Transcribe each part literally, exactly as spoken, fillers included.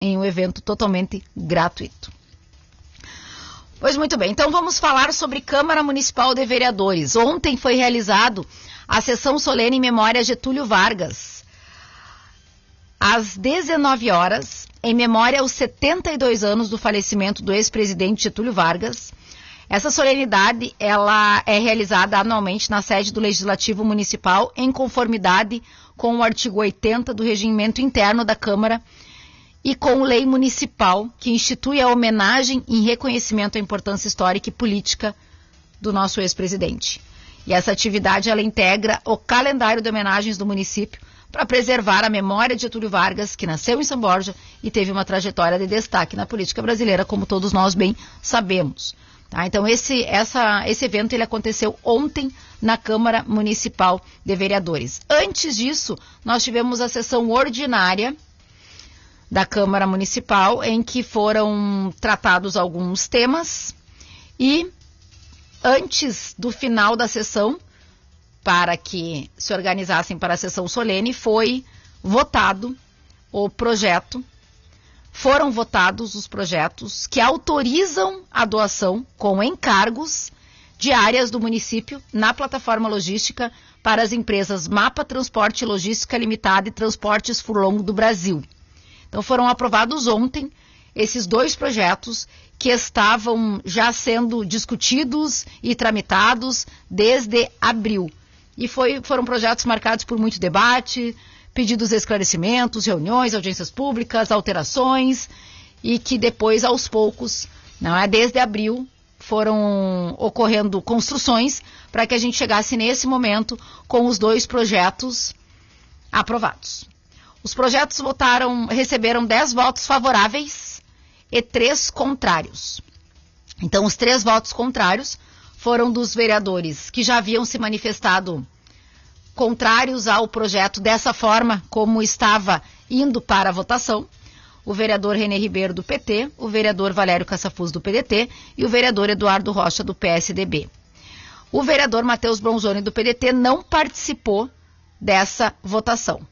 em um evento totalmente gratuito. Pois muito bem, então vamos falar sobre Câmara Municipal de Vereadores. Ontem foi realizado a sessão solene em memória a Getúlio Vargas. Às dezenove horas, em memória aos setenta e dois anos do falecimento do ex-presidente Getúlio Vargas. Essa solenidade ela é realizada anualmente na sede do Legislativo Municipal, em conformidade com o artigo oitenta do Regimento Interno da Câmara e com lei municipal que institui a homenagem em reconhecimento à importância histórica e política do nosso ex-presidente. E essa atividade ela integra o calendário de homenagens do município para preservar a memória de Getúlio Vargas, que nasceu em São Borja e teve uma trajetória de destaque na política brasileira, como todos nós bem sabemos. Tá? Então esse, essa, esse evento ele aconteceu ontem na Câmara Municipal de Vereadores. Antes disso, nós tivemos a sessão ordinária da Câmara Municipal, em que foram tratados alguns temas e antes do final da sessão, para que se organizassem para a sessão solene, foi votado o projeto, foram votados os projetos que autorizam a doação com encargos de áreas do município na plataforma logística para as empresas Mapa Transporte e Logística Limitada e Transportes Furlong do Brasil. Então foram aprovados ontem esses dois projetos que estavam já sendo discutidos e tramitados desde abril. E foi, foram projetos marcados por muito debate, pedidos de esclarecimentos, reuniões, audiências públicas, alterações, e que depois, aos poucos, não é, desde abril, foram ocorrendo construções para que a gente chegasse nesse momento com os dois projetos aprovados. Os projetos votaram, receberam dez votos favoráveis e três contrários. Então, os três votos contrários foram dos vereadores que já haviam se manifestado contrários ao projeto dessa forma como estava indo para a votação. O vereador René Ribeiro, do P T, o vereador Valério Caçafuz, do P D T e o vereador Eduardo Rocha, do P S D B. O vereador Matheus Bronzoni, do P D T, não participou dessa votação.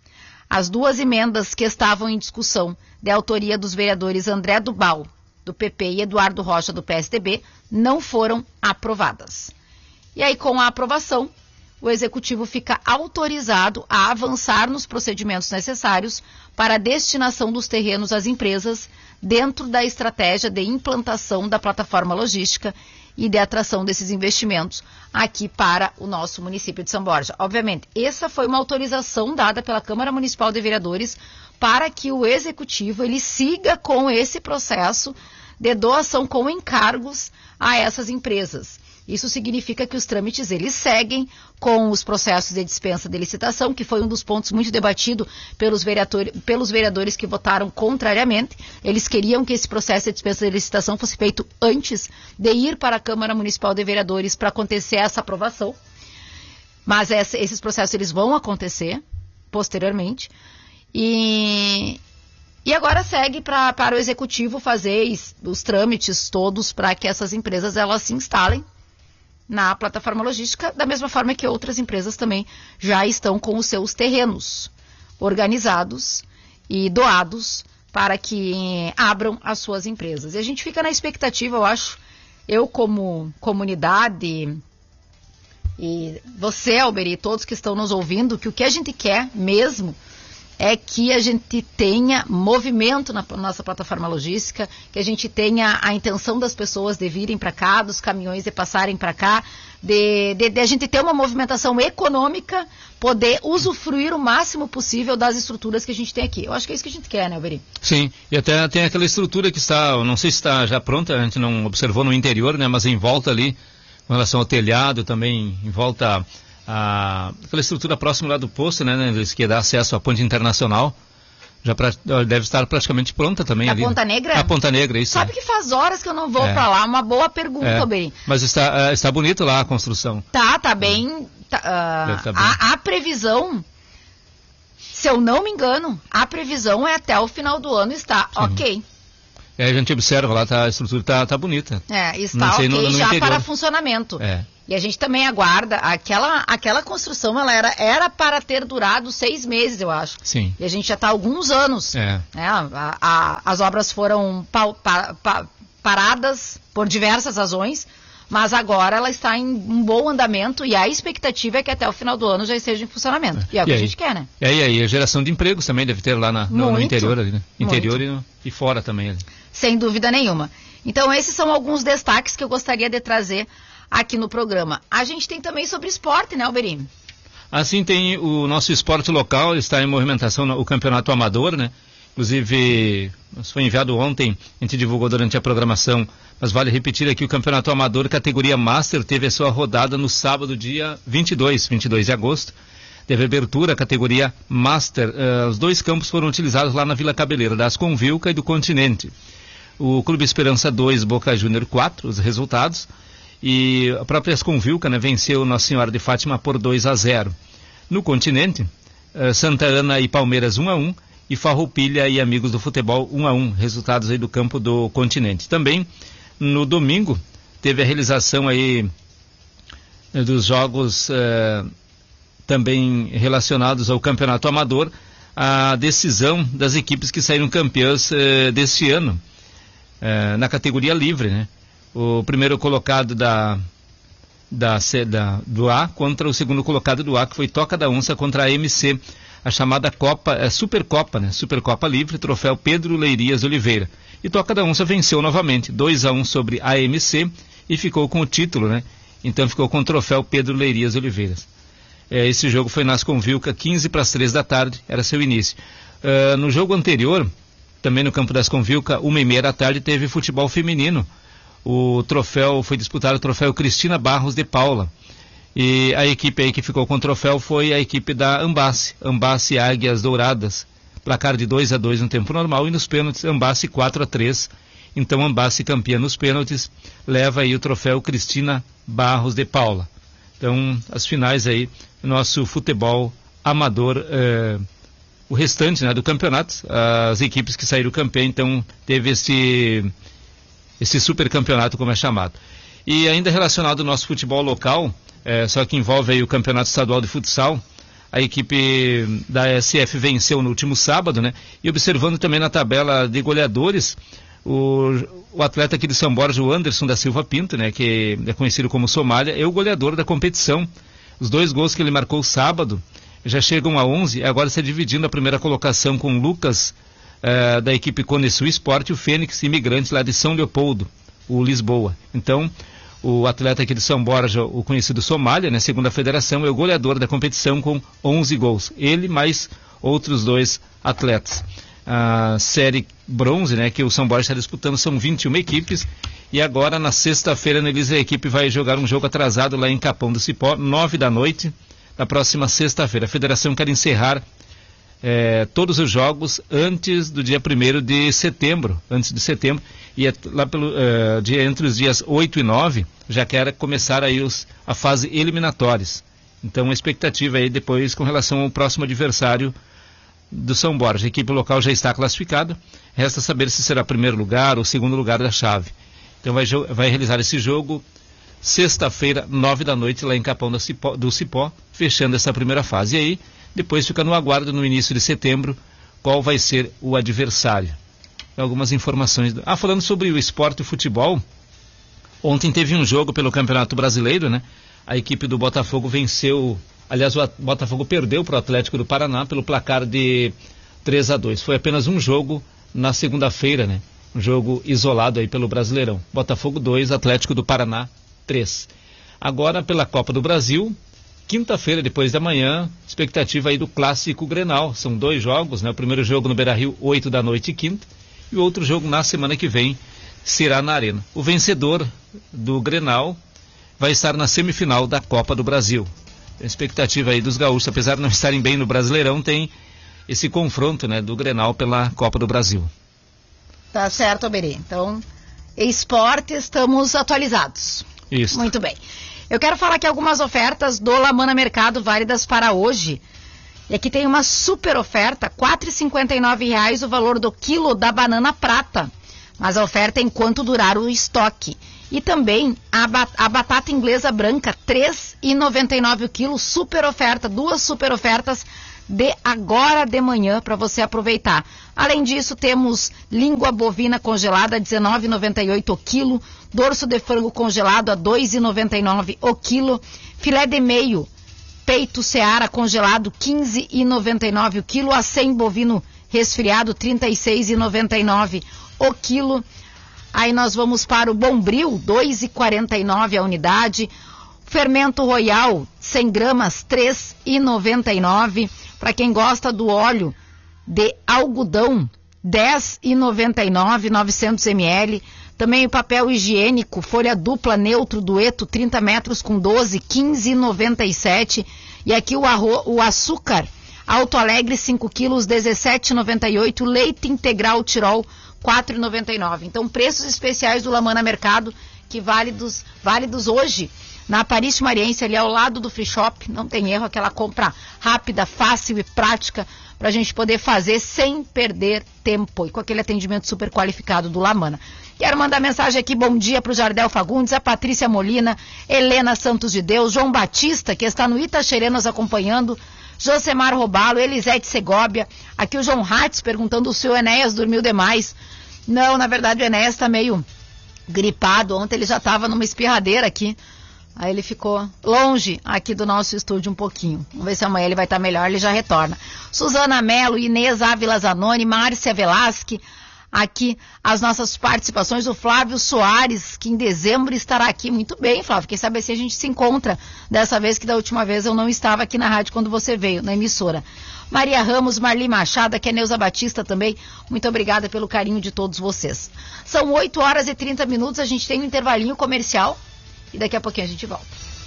As duas emendas que estavam em discussão, de autoria dos vereadores André Dubal, do P P, e Eduardo Rocha, do P S D B, não foram aprovadas. E aí, com a aprovação, o Executivo fica autorizado a avançar nos procedimentos necessários para a destinação dos terrenos às empresas dentro da estratégia de implantação da plataforma logística e de atração desses investimentos aqui para o nosso município de São Borja. Obviamente, essa foi uma autorização dada pela Câmara Municipal de Vereadores para que o Executivo ele siga com esse processo de doação com encargos a essas empresas. Isso significa que os trâmites eles seguem com os processos de dispensa de licitação, que foi um dos pontos muito debatido pelos, vereador, pelos vereadores que votaram contrariamente. Eles queriam que esse processo de dispensa de licitação fosse feito antes de ir para a Câmara Municipal de Vereadores para acontecer essa aprovação. Mas essa, esses processos eles vão acontecer posteriormente. E, e agora segue pra, para o Executivo fazer os trâmites todos para que essas empresas elas se instalem na plataforma logística, da mesma forma que outras empresas também já estão com os seus terrenos organizados e doados para que abram as suas empresas. E a gente fica na expectativa, eu acho, eu como comunidade e você, Alberi, e todos que estão nos ouvindo, que o que a gente quer mesmo é que a gente tenha movimento na nossa plataforma logística, que a gente tenha a intenção das pessoas de virem para cá, dos caminhões de passarem para cá, de, de, de a gente ter uma movimentação econômica, poder usufruir o máximo possível das estruturas que a gente tem aqui. Eu acho que é isso que a gente quer, né, Alberi? Sim, e até tem aquela estrutura que está, não sei se está já pronta, a gente não observou no interior, né, mas em volta ali, com relação ao telhado, também em volta a, aquela estrutura próxima lá do posto, né, né que dá acesso à ponte internacional, já pra, deve estar praticamente pronta também. A ali. Ponta Negra? A Ponta Negra, isso. Sabe é. que faz horas que eu não vou é. para lá, uma boa pergunta, é. bem. Mas está, está bonito lá a construção. Tá, tá bem, tá, uh, tá bem. A, a previsão, se eu não me engano, a previsão é até o final do ano está Sim. ok. É, a gente observa lá, tá, a estrutura tá, tá bonita. É, está ok no, no já interior. para funcionamento. É. E a gente também aguarda, aquela, aquela construção, ela era, era para ter durado seis meses, eu acho. Sim. E a gente já está há alguns anos. É. Né? A, a, as obras foram pa, pa, pa, paradas por diversas razões, mas agora ela está em um bom andamento e a expectativa é que até o final do ano já esteja em funcionamento. É. E é o que aí? a gente quer, né? É, e aí a geração de empregos também deve ter lá na, no, no interior ali, né? Interior e, no, e fora também. Ali. Sem dúvida nenhuma. Então esses são alguns destaques que eu gostaria de trazer aqui no programa. A gente tem também sobre esporte, né, Alberim? Assim tem o nosso esporte local, está em movimentação o campeonato amador, né? Inclusive, foi enviado ontem, a gente divulgou durante a programação, mas vale repetir aqui, o campeonato amador categoria Master teve a sua rodada no sábado, dia vinte e dois, vinte e dois de agosto. Teve abertura, categoria Master. Uh, os dois campos foram utilizados lá na Vila Cabeleira, da Asconvilca e do Continente. O Clube Esperança dois, Boca Júnior quatro, os resultados. E a própria Asconvilca, né, venceu Nossa Senhora de Fátima por dois a zero. No Continente, uh, Santa Ana e Palmeiras um a um. E Farroupilha e Amigos do Futebol um a um, resultados aí do campo do Continente. Também, no domingo, teve a realização aí dos jogos eh, também relacionados ao campeonato amador, a decisão das equipes que saíram campeãs eh, deste ano, eh, na categoria livre, né? O primeiro colocado da, da, da, do A contra o segundo colocado do A, que foi Toca da Onça contra a M C, a chamada Copa, é, Supercopa, né? Supercopa Livre, troféu Pedro Leirias Oliveira. E Toca da Onça venceu novamente, dois a um sobre a M C e ficou com o título, né? Então ficou com o troféu Pedro Leirias Oliveira. É, esse jogo foi na Asconvilca, quinze para as três da tarde, era seu início. Uh, no jogo anterior, também no campo da Asconvilca, uma e meia da tarde, teve futebol feminino. O troféu, foi disputado o troféu Cristina Barros de Paula. E a equipe aí que ficou com o troféu foi a equipe da Ambace, Ambace Águias Douradas, placar de dois a dois no tempo normal, e nos pênaltis Ambace quatro a três, então Ambace campeã nos pênaltis, leva aí o troféu Cristina Barros de Paula. Então, as finais aí, nosso futebol amador, eh, o restante, né, do campeonato, as equipes que saíram campeã, então teve esse, esse super campeonato, como é chamado. E ainda relacionado ao nosso futebol local, É, só que envolve aí o Campeonato Estadual de Futsal, a equipe da S F venceu no último sábado, né? E observando também na tabela de goleadores, o, o atleta aqui de São Borja, o Anderson da Silva Pinto, né? Que é conhecido como Somália, é o goleador da competição. Os dois gols que ele marcou sábado já chegam a onze, agora está dividindo a primeira colocação com o Lucas, é, da equipe Cone Sul Esporte, e o Fênix Imigrante lá de São Leopoldo, o Lisboa. Então, o atleta aqui de São Borja, o conhecido Somália, né, segundo a federação, é o goleador da competição com onze gols. Ele mais outros dois atletas. A série bronze, né, que o São Borja está disputando, são vinte e uma equipes. E agora, na sexta-feira, Nelise, a equipe vai jogar um jogo atrasado lá em Capão do Cipó, nove da noite, na próxima sexta-feira. A federação quer encerrar é, todos os jogos antes do dia primeiro de setembro, antes de setembro, e é lá pelo, uh, dia, entre os dias oito e nove, já quer começar aí os, a fase eliminatórias. Então a expectativa aí depois com relação ao próximo adversário do São Borja. A equipe local já está classificada, resta saber se será primeiro lugar ou segundo lugar da chave. Então vai, vai realizar esse jogo sexta-feira, nove da noite, lá em Capão do Cipó, do Cipó, fechando essa primeira fase. E aí, depois fica no aguardo no início de setembro, qual vai ser o adversário. Algumas informações. Ah, falando sobre o esporte e o futebol, ontem teve um jogo pelo Campeonato Brasileiro, né? A equipe do Botafogo venceu, aliás, o Botafogo perdeu para o Atlético do Paraná pelo placar de três a dois. Foi apenas um jogo na segunda-feira, né? Um jogo isolado aí pelo Brasileirão. Botafogo dois, Atlético do Paraná três. Agora, pela Copa do Brasil, quinta-feira, depois da manhã, expectativa aí do Clássico Grenal. São dois jogos, né? O primeiro jogo no Beira-Rio, oito da noite e quinta. E o outro jogo na semana que vem será na Arena. O vencedor do Grenal vai estar na semifinal da Copa do Brasil. A expectativa aí dos gaúchos, apesar de não estarem bem no Brasileirão, tem esse confronto, né, do Grenal pela Copa do Brasil. Tá certo, Alberê. Então, esporte, estamos atualizados. Isso. Muito bem. Eu quero falar aqui algumas ofertas do Lamana Mercado válidas para hoje. E aqui tem uma super oferta, quatro reais e cinquenta e nove reais o valor do quilo da banana prata. mas a oferta é enquanto durar o estoque. E também a, ba- a batata inglesa branca, três reais e noventa e nove centavos o quilo, super oferta, duas super ofertas de agora de manhã para você aproveitar. Além disso, temos língua bovina congelada a dezenove reais e noventa e oito centavos o quilo, dorso de frango congelado a dois reais e noventa e nove centavos o quilo, filé de meio, peito Seara congelado quinze reais e noventa e nove centavos o quilo, acém bovino resfriado trinta e seis reais e noventa e nove centavos o quilo. Aí nós vamos para o Bombril, dois reais e quarenta e nove centavos a unidade. Fermento Royal, cem gramas, três reais e noventa e nove centavos. Para quem gosta do óleo de algodão, dez reais e noventa e nove centavos, novecentos mililitros. Também o papel higiênico, folha dupla neutro dueto, trinta metros com doze, quinze reais e noventa e sete centavos. E aqui o, arro, o açúcar, Alto Alegre, cinco quilos, dezessete reais e noventa e oito centavos. Leite integral Tirol, quatro reais e noventa e nove centavos. Então, preços especiais do Lamana Mercado, que válidos, válidos hoje, na Paris Mariense, ali ao lado do Free Shop. Não tem erro, aquela compra rápida, fácil e prática para a gente poder fazer sem perder tempo e com aquele atendimento super qualificado do Lamana. Quero mandar mensagem aqui, bom dia para o Jardel Fagundes, a Patrícia Molina, Helena Santos de Deus, João Batista, que está no Itaxerê nos acompanhando, Josemar Robalo, Elisete Segóbia, aqui o João Hatz perguntando se o Enéas dormiu demais. Não, na verdade o Enéas está meio gripado, ontem ele já estava numa espirradeira aqui. Aí ele ficou longe aqui do nosso estúdio um pouquinho. Vamos ver se amanhã ele vai estar melhor, ele já retorna. Suzana Mello, Inês Ávila Zanoni, Márcia Velasque, aqui as nossas participações. O Flávio Soares, que em dezembro estará aqui. Muito bem, Flávio, quem sabe se a gente se encontra dessa vez, que da última vez eu não estava aqui na rádio quando você veio, na emissora. Maria Ramos, Marli Machado, que é Neuza Batista também. Muito obrigada pelo carinho de todos vocês. São oito horas e trinta minutos, a gente tem um intervalinho comercial. E daqui a pouquinho a gente volta.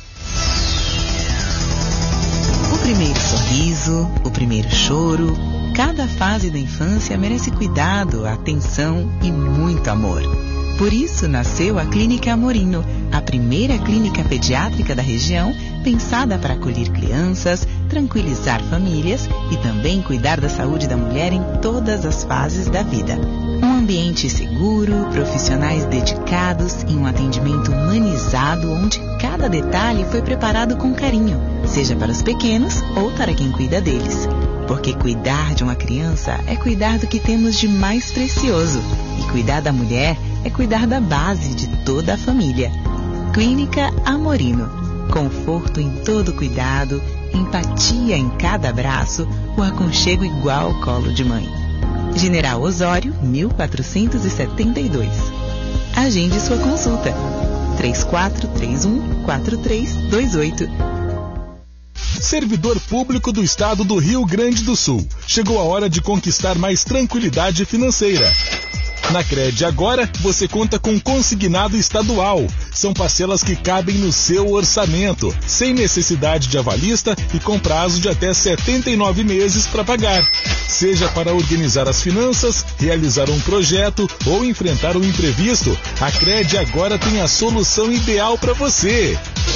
O primeiro sorriso, o primeiro choro, cada fase da infância merece cuidado, atenção e muito amor. Por isso nasceu a Clínica Amorino, a primeira clínica pediátrica da região, pensada para acolher crianças, tranquilizar famílias e também cuidar da saúde da mulher em todas as fases da vida. Um ambiente seguro, profissionais dedicados e um atendimento humanizado onde cada detalhe foi preparado com carinho, seja para os pequenos ou para quem cuida deles. Porque cuidar de uma criança é cuidar do que temos de mais precioso. E cuidar da mulher é cuidar da base de toda a família. Clínica Amorino. Conforto em todo cuidado, empatia em cada abraço, o aconchego igual ao colo de mãe. General Osório, mil quatrocentos e setenta e dois. Agende sua consulta. três quatro três um, quatro três dois oito. Servidor público do estado do Rio Grande do Sul. Chegou a hora de conquistar mais tranquilidade financeira. Na Cred Agora, você conta com consignado estadual. São parcelas que cabem no seu orçamento, sem necessidade de avalista e com prazo de até setenta e nove meses para pagar. Seja para organizar as finanças, realizar um projeto ou enfrentar o imprevisto, a Cred Agora tem a solução ideal para você.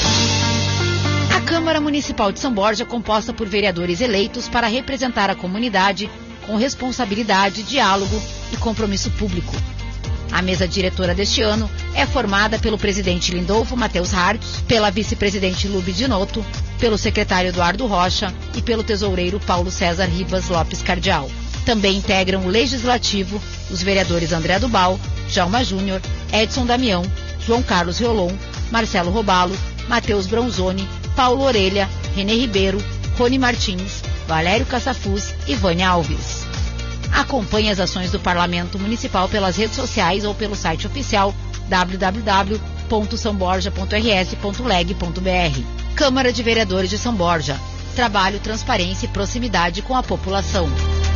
A Câmara Municipal de São Borja é composta por vereadores eleitos para representar a comunidade com responsabilidade, diálogo e compromisso público. A mesa diretora deste ano é formada pelo presidente Lindolfo Matheus Hartz, pela vice-presidente Lube Dinotto, pelo secretário Eduardo Rocha e pelo tesoureiro Paulo César Ribas Lopes Cardial. Também integram o Legislativo os vereadores André Dubal, Djalma Júnior, Edson Damião, João Carlos Riolon, Marcelo Robalo, Matheus Bronzoni, Paulo Orelha, Renê Ribeiro, Rony Martins, Valério Caçafuz e Vânia Alves. Acompanhe as ações do Parlamento Municipal pelas redes sociais ou pelo site oficial w w w ponto são borja ponto r s ponto leg ponto b r. Câmara de Vereadores de São Borja. Trabalho, transparência e proximidade com a população.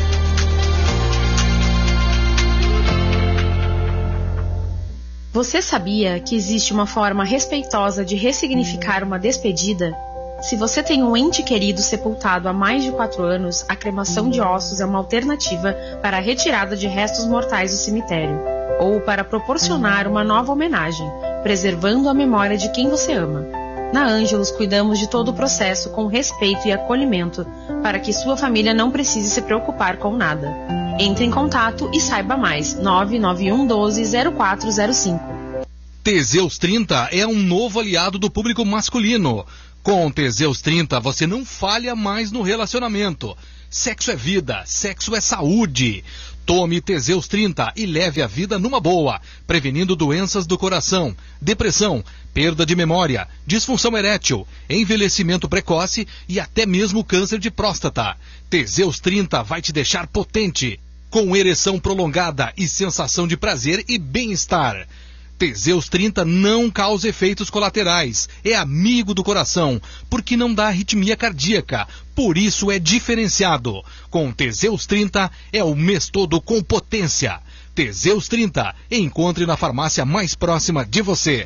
Você sabia que existe uma forma respeitosa de ressignificar uma despedida? Se você tem um ente querido sepultado há mais de quatro anos, a cremação de ossos é uma alternativa para a retirada de restos mortais do cemitério, ou para proporcionar uma nova homenagem, preservando a memória de quem você ama. Na Ângelos, cuidamos de todo o processo com respeito e acolhimento, para que sua família não precise se preocupar com nada. Entre em contato e saiba mais. nove nove um um dois zero quatro zero cinco. Teseus trinta é um novo aliado do público masculino. Com Teseus trinta, você não falha mais no relacionamento. Sexo é vida, sexo é saúde. Tome Teseus trinta e leve a vida numa boa, prevenindo doenças do coração, depressão, perda de memória, disfunção erétil, envelhecimento precoce e até mesmo câncer de próstata. Teseus trinta vai te deixar potente, com ereção prolongada e sensação de prazer e bem-estar. Teseus trinta não causa efeitos colaterais, é amigo do coração, porque não dá arritmia cardíaca, por isso é diferenciado. Com Teseus trinta é o mês todo com potência. Teseus trinta, encontre na farmácia mais próxima de você.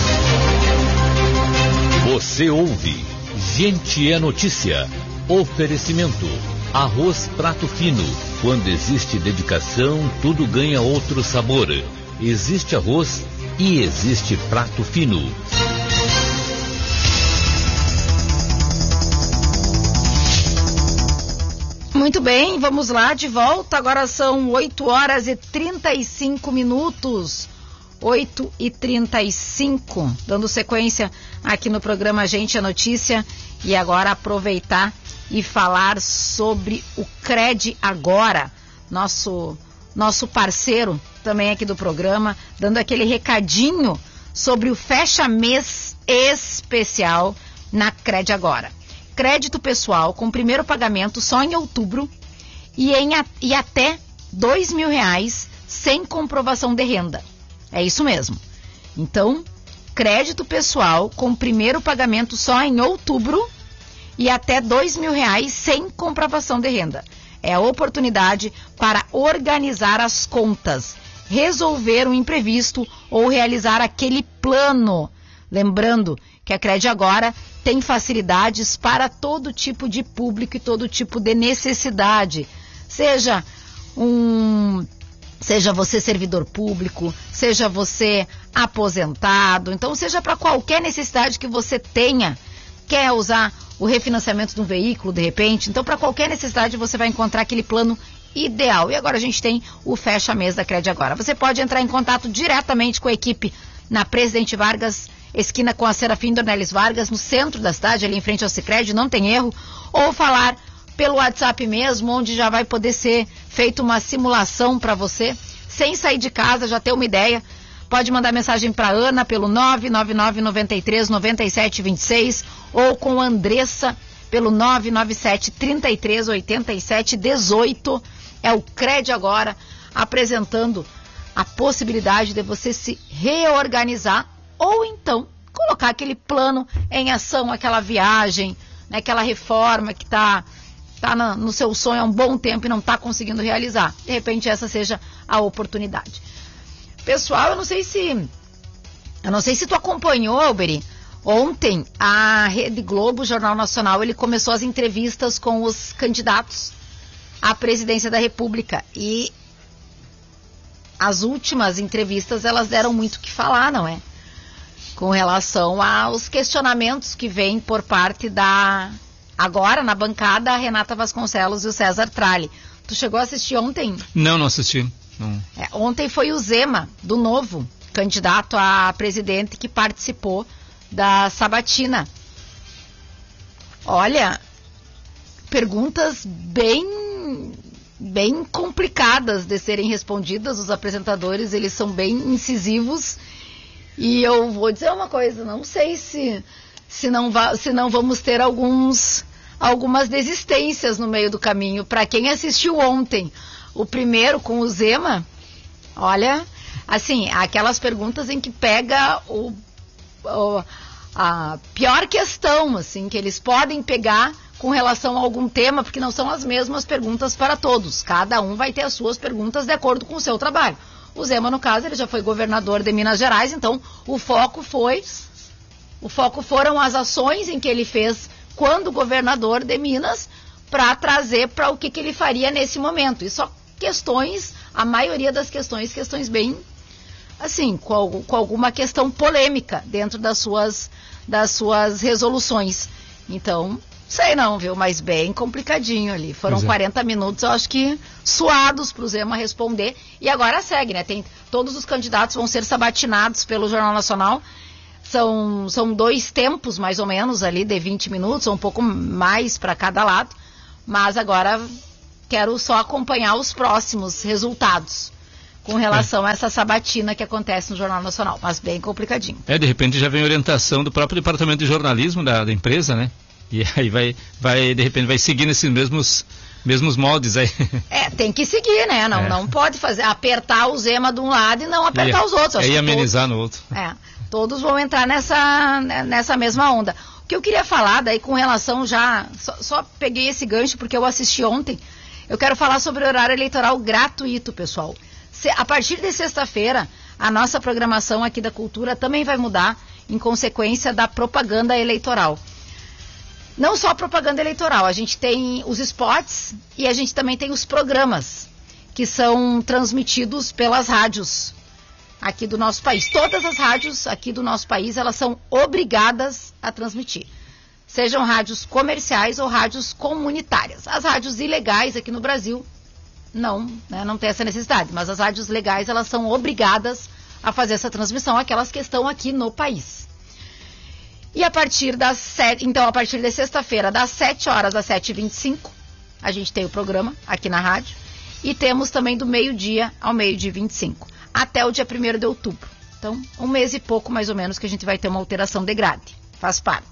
Você ouve Gente é Notícia. Oferecimento Arroz Prato Fino. Quando existe dedicação, tudo ganha outro sabor. Existe arroz e existe prato fino. Muito bem, vamos lá, de volta. Agora são oito horas e trinta e cinco minutos. oito e trinta e cinco. Dando sequência aqui no programa Gente é Notícia. E agora aproveitar e falar sobre o Cred Agora. Nosso, nosso parceiro também aqui do programa, dando aquele recadinho sobre o fecha-mês especial na Cred Agora. Crédito pessoal com primeiro pagamento só em outubro e, em, e até dois mil reais sem comprovação de renda. É isso mesmo. Então, crédito pessoal com primeiro pagamento só em outubro e até dois mil reais sem comprovação de renda. É a oportunidade para organizar as contas, resolver um imprevisto ou realizar aquele plano. Lembrando que a Cred Agora tem facilidades para todo tipo de público e todo tipo de necessidade. Seja um, seja você servidor público, seja você aposentado, então seja para qualquer necessidade que você tenha, quer usar o refinanciamento de um veículo de repente, então para qualquer necessidade você vai encontrar aquele plano ideal. E agora a gente tem o fecha-mês da Cred Agora. Você pode entrar em contato diretamente com a equipe na Presidente Vargas, esquina com a Serafim Dornelles Vargas, no centro da cidade, ali em frente ao Sicredi, não tem erro, ou falar pelo WhatsApp mesmo, onde já vai poder ser feita uma simulação para você, sem sair de casa, já ter uma ideia. Pode mandar mensagem para Ana pelo nove nove nove nove três nove sete dois seis ou com a Andressa pelo nove nove sete três três oito sete um oito. É o Cred Agora apresentando a possibilidade de você se reorganizar ou então colocar aquele plano em ação, aquela viagem, né, aquela reforma que está tá no, no seu sonho há um bom tempo e não está conseguindo realizar. De repente essa seja a oportunidade. Pessoal, eu não sei se eu não sei se tu acompanhou, Alberi, ontem a Rede Globo, Jornal Nacional, ele começou as entrevistas com os candidatos à presidência da República e as últimas entrevistas elas deram muito o que falar, não é? Com relação aos questionamentos que vêm por parte da, agora na bancada, a Renata Vasconcelos e o César Tralli. Tu chegou a assistir ontem? Não, não assisti. Não. É, ontem foi o Zema, do Novo, candidato a presidente, que participou da sabatina. Olha, perguntas bem, bem complicadas de serem respondidas. Os apresentadores, eles são bem incisivos. E eu vou dizer uma coisa, não sei se, se, não, va, se não vamos ter alguns, algumas desistências no meio do caminho. Para quem assistiu ontem o primeiro com o Zema, olha, assim, aquelas perguntas em que pega o, o, a pior questão, assim, que eles podem pegar com relação a algum tema, porque não são as mesmas perguntas para todos. Cada um vai ter as suas perguntas de acordo com o seu trabalho. O Zema, no caso, ele já foi governador de Minas Gerais, então o foco foi, o foco foram as ações em que ele fez quando governador de Minas, para trazer para o que, que ele faria nesse momento. E só questões, a maioria das questões, questões bem, assim, com, com alguma questão polêmica dentro das suas, das suas resoluções. Então, sei não, viu, mas bem complicadinho ali. Foram é. quarenta minutos, eu acho que suados para o Zema responder. E agora segue, né? Tem, todos os candidatos vão ser sabatinados pelo Jornal Nacional. São, são dois tempos, mais ou menos, ali de vinte minutos, ou um pouco mais para cada lado. Mas agora quero só acompanhar os próximos resultados com relação é. a essa sabatina que acontece no Jornal Nacional. Mas bem complicadinho. É, de repente já vem orientação do próprio departamento de jornalismo da, da empresa, né? E aí vai, vai, de repente, vai seguir nesses mesmos, mesmos moldes aí. É, tem que seguir, né? Não, é. não pode fazer, apertar o Zema de um lado e não apertar e, os outros. Acho e amenizar todos, no outro. É, todos vão entrar nessa, nessa mesma onda. O que eu queria falar daí com relação já, só, só peguei esse gancho porque eu assisti ontem, eu quero falar sobre o horário eleitoral gratuito, pessoal. Se, a partir de sexta-feira, a nossa programação aqui da Cultura também vai mudar em consequência da propaganda eleitoral. Não só a propaganda eleitoral, a gente tem os spots e a gente também tem os programas que são transmitidos pelas rádios aqui do nosso país. Todas as rádios aqui do nosso país, elas são obrigadas a transmitir. Sejam rádios comerciais ou rádios comunitárias. As rádios ilegais aqui no Brasil não, né, não tem essa necessidade, mas as rádios legais, elas são obrigadas a fazer essa transmissão, aquelas que estão aqui no país. E a partir das sete, então a partir de sexta-feira, das sete horas às sete e vinte e cinco, a gente tem o programa aqui na rádio. E temos também do meio-dia ao meio-dia e vinte e cinco, até o dia primeiro de outubro. Então, um mês e pouco mais ou menos que a gente vai ter uma alteração de grade. Faz parte.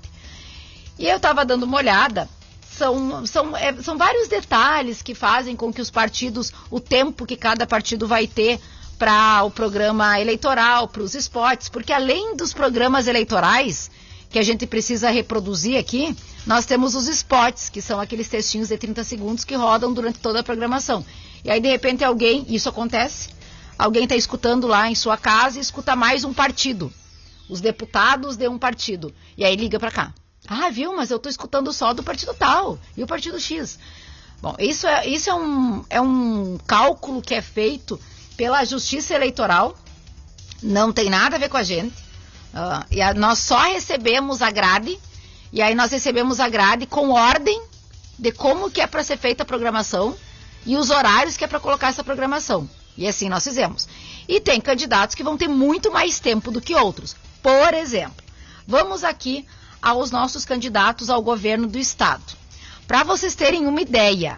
E eu estava dando uma olhada, são, são, é, são vários detalhes que fazem com que os partidos, o tempo que cada partido vai ter para o programa eleitoral, para os spots, porque além dos programas eleitorais que a gente precisa reproduzir aqui, nós temos os spots, que são aqueles textinhos de trinta segundos que rodam durante toda a programação. E aí, de repente, alguém, isso acontece, alguém está escutando lá em sua casa e escuta mais um partido, os deputados de um partido, e aí liga para cá. Ah, viu, mas eu estou escutando só do partido tal, e o partido X. Bom, isso é, isso é, um, é um cálculo que é feito pela Justiça Eleitoral, não tem nada a ver com a gente. Uh, e a, nós só recebemos a grade, e aí nós recebemos a grade com ordem de como que é para ser feita a programação e os horários que é para colocar essa programação. E assim nós fizemos. E tem candidatos que vão ter muito mais tempo do que outros. Por exemplo, vamos aqui aos nossos candidatos ao governo do estado. Para vocês terem uma ideia,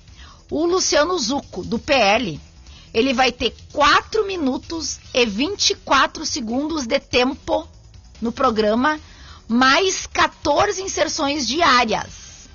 o Luciano Zucco, do P L, ele vai ter quatro minutos e vinte e quatro segundos de tempo no programa, mais quatorze inserções diárias.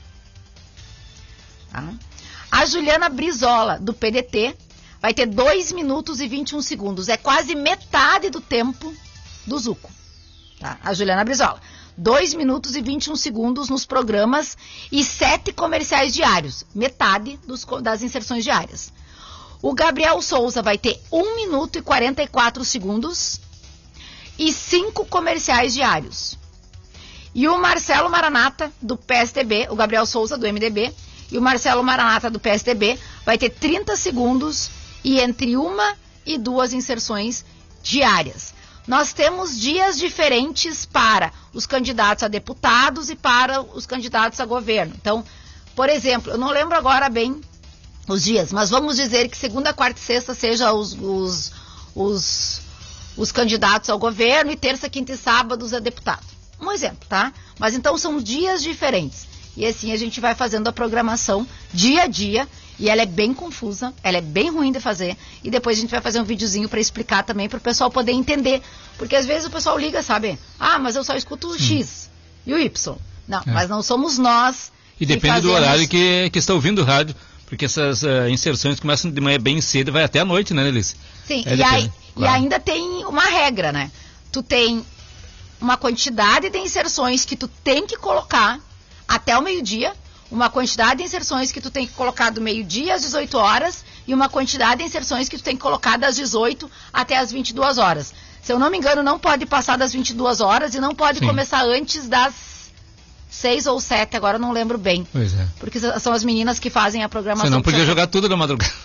Tá? A Juliana Brizola, do P D T, vai ter dois minutos e vinte e um segundos. É quase metade do tempo do Zucco. Tá? A Juliana Brizola. dois minutos e vinte e um segundos nos programas e sete comerciais diários. Metade dos, das inserções diárias. O Gabriel Souza vai ter um minuto e quarenta e quatro segundos e cinco comerciais diários. E o Marcelo Maranata, do P S D B, o Gabriel Souza, do M D B, e o Marcelo Maranata, do P S D B, vai ter trinta segundos e entre uma e duas inserções diárias. Nós temos dias diferentes para os candidatos a deputados e para os candidatos a governo. Então, por exemplo, eu não lembro agora bem os dias, mas vamos dizer que segunda, quarta e sexta seja os, os, os, os candidatos ao governo e terça, quinta e sábados a deputado. Um exemplo, tá? Mas então são dias diferentes. E assim a gente vai fazendo a programação dia a dia e ela é bem confusa, ela é bem ruim de fazer e depois a gente vai fazer um videozinho para explicar também para o pessoal poder entender. Porque às vezes o pessoal liga, sabe? Ah, mas eu só escuto o X e o Y. Não, é. Mas não somos nós. E depende fazemos... do horário que, que está ouvindo o rádio. Porque essas uh, inserções começam de manhã bem cedo e vai até a noite, né, Elis? Sim, é, e, aí, claro. E ainda tem uma regra, né? Tu tem uma quantidade de inserções que tu tem que colocar até o meio-dia, uma quantidade de inserções que tu tem que colocar do meio-dia às dezoito horas e uma quantidade de inserções que tu tem que colocar das dezoito até as vinte e duas horas. Se eu não me engano, não pode passar das vinte e duas horas e não pode Sim. começar antes das seis ou sete, agora eu não lembro bem. Pois é. Porque são as meninas que fazem a programação. Você não podia jogar tudo na madrugada.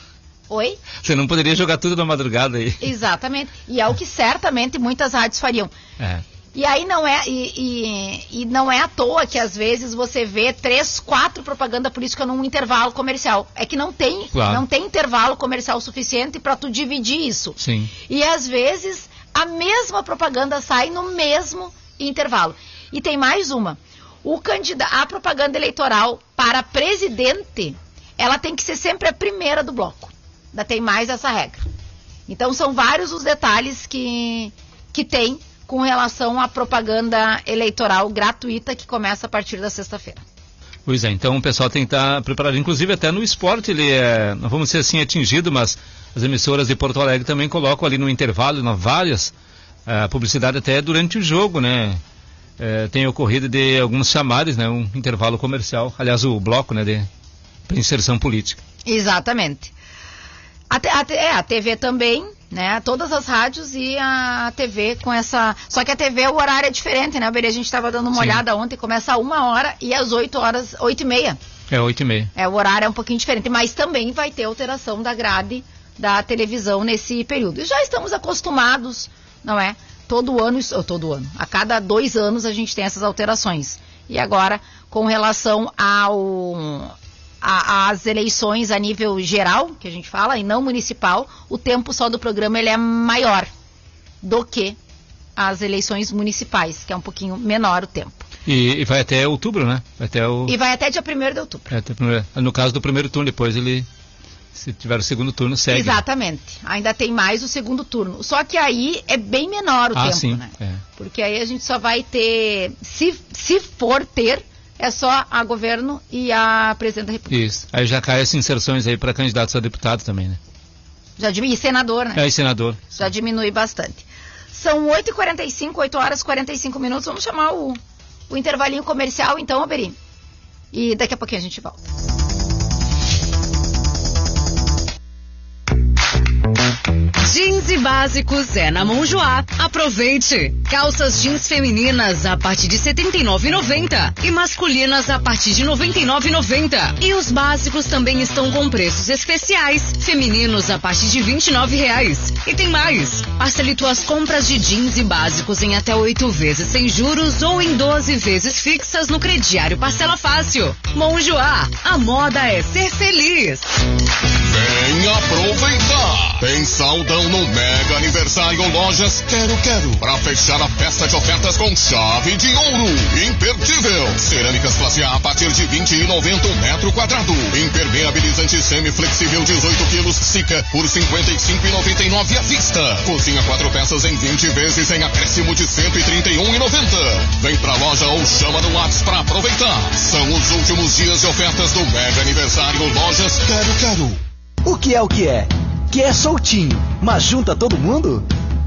Oi? Você não poderia jogar tudo na madrugada aí. Exatamente. E é o que certamente muitas rádios fariam. É. E aí não é, e, e, e não é à toa que às vezes você vê três, quatro propaganda política num intervalo comercial. É que não tem, claro. não tem intervalo comercial suficiente para tu dividir isso. Sim. E às vezes a mesma propaganda sai no mesmo intervalo. E tem mais uma. O candidato, a propaganda eleitoral para presidente, ela tem que ser sempre a primeira do bloco. Ainda tem mais essa regra. Então são vários os detalhes que, que tem com relação à propaganda eleitoral gratuita que começa a partir da sexta-feira. Pois é, então o pessoal tem que estar preparado. Inclusive até no esporte ele é, não vamos ser assim atingido, mas as emissoras de Porto Alegre também colocam ali no intervalo, na várias, a publicidade até durante o jogo, né? É, tem ocorrido de alguns chamares, né? Um intervalo comercial, aliás o bloco, né? De inserção política. Exatamente. A, a, é, a T V também, né? Todas as rádios e a T V com essa... Só que a T V, o horário é diferente, né, Beri? A gente estava dando uma Sim. olhada ontem, começa a uma hora e às oito horas, oito e meia. É, oito e meia. É, o horário é um pouquinho diferente, mas também vai ter alteração da grade da televisão nesse período. E já estamos acostumados, não é? Todo ano, ou todo ano, a cada dois anos a gente tem essas alterações. E agora, com relação ao... as eleições a nível geral, que a gente fala, e não municipal, o tempo só do programa ele é maior do que as eleições municipais, que é um pouquinho menor o tempo. E, e vai até outubro, né? Vai até o... E vai até dia primeiro de outubro. É, até primeiro... No caso do primeiro turno, depois ele, se tiver o segundo turno, segue. Exatamente. Ainda tem mais o segundo turno. Só que aí é bem menor o ah, tempo, sim. né? É. Porque aí a gente só vai ter, se, se for ter, é só a governo e a presidente da República. Isso. Aí já cai essas inserções aí para candidatos a deputado também, né? Já diminui, e senador, né? É, e senador. Já diminui bastante. São oito e quarenta e cinco, oito horas e quarenta e cinco minutos. Vamos chamar o, o intervalinho comercial, então, Beri. E daqui a pouquinho a gente volta. Jeans e básicos é na Monjoá. Aproveite! Calças jeans femininas a partir de setenta e nove reais e noventa centavos e masculinas a partir de noventa e nove reais e noventa centavos. E os básicos também estão com preços especiais. Femininos a partir de vinte e nove reais. E tem mais! Parcele tuas compras de jeans e básicos em até oito vezes sem juros ou em doze vezes fixas no crediário Parcela Fácil. Monjoá, a moda é ser feliz. Vem aproveitar! Tem saldão no Mega Aniversário Lojas Quero Quero para fechar a festa de ofertas com chave de ouro. Imperdível! Cerâmicas classe A a partir de vinte e noventa um metro quadrado. Impermeabilizante semiflexível dezoito quilos Sica por cinquenta e cinco e noventa e nove à vista. Cozinha quatro peças em vinte vezes em acréscimo de cento e trinta e um e noventa. Vem pra loja ou chama no WhatsApp para aproveitar. São os últimos dias de ofertas do Mega Aniversário Lojas Quero Quero. O que é o que é? Que é soltinho, mas junta todo mundo?